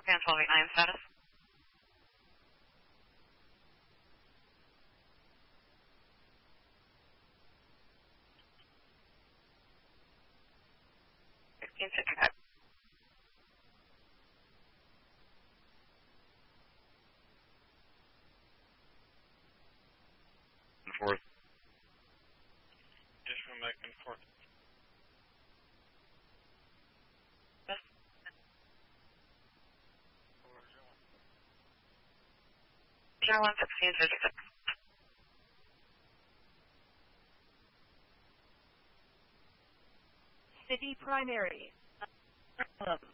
Okay, on 1289 status. $16.65. Fourth. Just from back and forth. Pier 11656. City primary.